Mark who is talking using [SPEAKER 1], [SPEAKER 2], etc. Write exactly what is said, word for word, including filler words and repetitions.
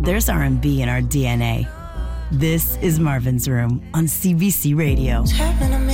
[SPEAKER 1] there's R and B in our D N A. This is Marvin's Room on C B C Radio.